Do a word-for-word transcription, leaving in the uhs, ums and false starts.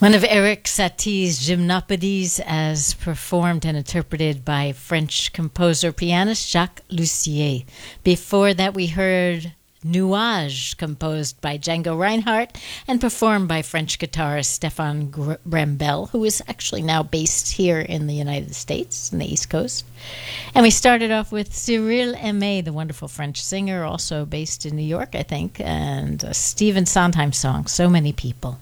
One of Eric Satie's Gymnopédies, as performed and interpreted by French composer pianist Jacques Lussier. Before that, we heard Nuage, composed by Django Reinhardt and performed by French guitarist Stéphane Brambell, who is actually now based here in the United States, on the East Coast. And we started off with Cyril Aimé, the wonderful French singer, also based in New York, I think, and a Stephen Sondheim song, So Many People.